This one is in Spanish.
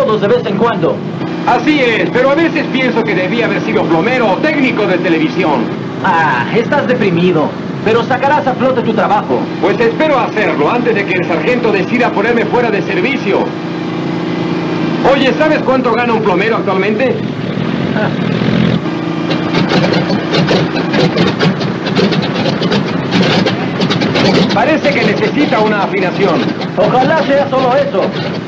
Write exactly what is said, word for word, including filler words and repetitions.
todos de vez en cuando. Así es, pero a veces pienso que debía haber sido plomero o técnico de televisión. Ah, estás deprimido, pero sacarás a flote tu trabajo. Pues espero hacerlo antes de que el sargento decida ponerme fuera de servicio. Oye, ¿sabes cuánto gana un plomero actualmente? Ah. Parece que necesita una afinación. Ojalá sea solo eso.